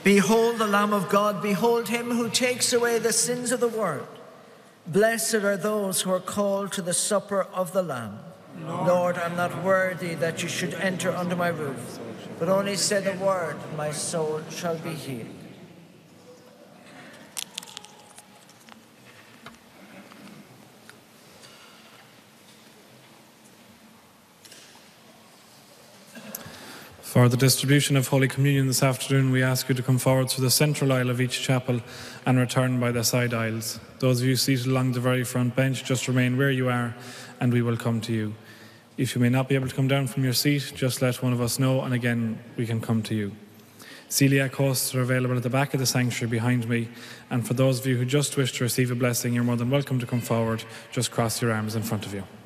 Behold the Lamb of God, behold him who takes away the sins of the world. Blessed are those who are called to the supper of the Lamb. Lord, I'm not worthy that you should enter under my roof, but only say the word, and my soul shall be healed. For the distribution of Holy Communion this afternoon, we ask you to come forward to the central aisle of each chapel and return by the side aisles. Those of you seated along the very front bench, just remain where you are and we will come to you. If you may not be able to come down from your seat, just let one of us know and again we can come to you. Celiac hosts are available at the back of the sanctuary behind me, and for those of you who just wish to receive a blessing, you're more than welcome to come forward. Just cross your arms in front of you.